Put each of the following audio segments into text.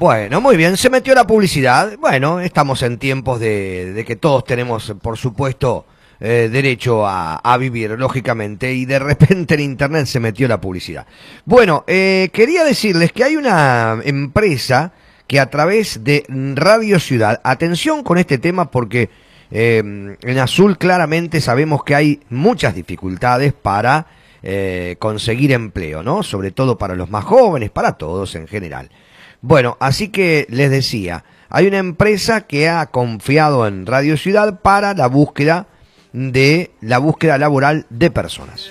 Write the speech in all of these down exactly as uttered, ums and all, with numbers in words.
Bueno, muy bien, se metió la publicidad. Bueno, estamos en tiempos de, de que todos tenemos, por supuesto, eh, derecho a, a vivir, lógicamente, y de repente en Internet se metió la publicidad. Bueno, eh, quería decirles que hay una empresa que a través de Radio Ciudad, atención con este tema porque eh, en Azul claramente sabemos que hay muchas dificultades para eh, conseguir empleo, ¿no? Sobre todo para los más jóvenes, para todos en general. Bueno, así que les decía, hay una empresa que ha confiado en Radio Ciudad para la búsqueda de la búsqueda laboral de personas.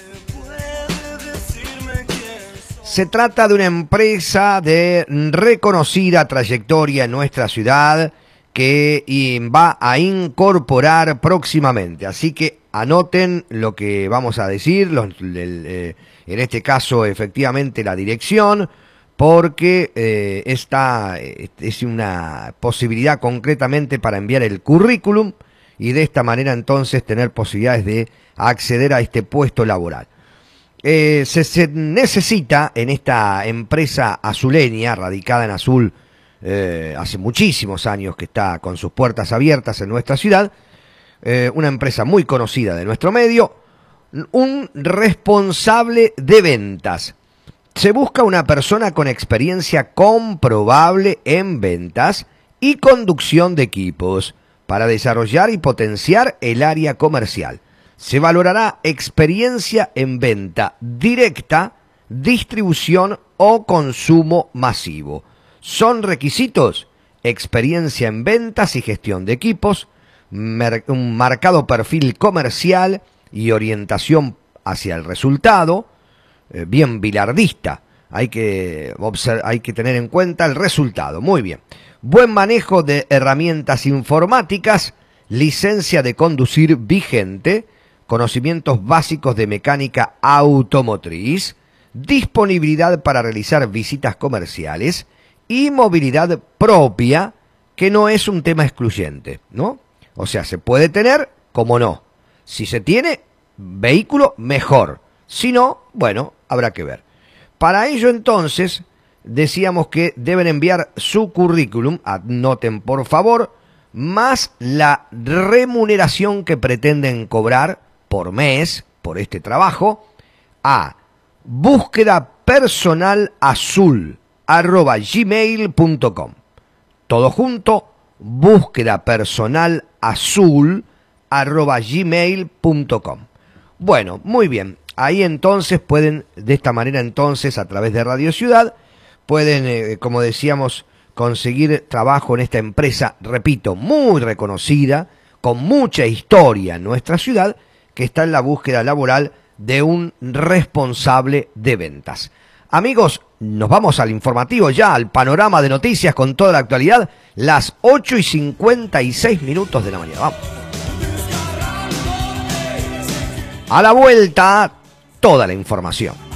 Se trata de una empresa de reconocida trayectoria en nuestra ciudad que va a incorporar próximamente. Así que anoten lo que vamos a decir, los, el, eh, en este caso efectivamente la dirección, porque eh, esta es una posibilidad concretamente para enviar el currículum y de esta manera entonces tener posibilidades de acceder a este puesto laboral. Eh, se, se necesita en esta empresa azuleña, radicada en Azul, eh, hace muchísimos años que está con sus puertas abiertas en nuestra ciudad, eh, una empresa muy conocida de nuestro medio, un responsable de ventas. Se busca una persona con experiencia comprobable en ventas y conducción de equipos para desarrollar y potenciar el área comercial. Se valorará experiencia en venta directa, distribución o consumo masivo. Son requisitos: experiencia en ventas y gestión de equipos, un marcado perfil comercial y orientación hacia el resultado, eh, bien bilardista. Hay que, observar, hay que tener en cuenta el resultado. Muy bien. Buen manejo de herramientas informáticas, licencia de conducir vigente, conocimientos básicos de mecánica automotriz, disponibilidad para realizar visitas comerciales y movilidad propia, que no es un tema excluyente, ¿no? O sea, se puede tener, como no. Si se tiene vehículo, mejor. Si no, bueno, habrá que ver. Para ello, entonces, decíamos que deben enviar su currículum, anoten por favor, más la remuneración que pretenden cobrar por mes, por este trabajo, a búsqueda personal azul arroba gmail punto com. Todo junto, búsqueda personal azul arroba gmail punto com. Bueno, muy bien. Ahí entonces pueden, de esta manera entonces, a través de Radio Ciudad, pueden, eh, como decíamos, conseguir trabajo en esta empresa, repito, muy reconocida, con mucha historia en nuestra ciudad, que está en la búsqueda laboral de un responsable de ventas. Amigos, nos vamos al informativo ya, al panorama de noticias con toda la actualidad, las ocho y cincuenta y seis minutos de la mañana. Vamos. A la vuelta, toda la información.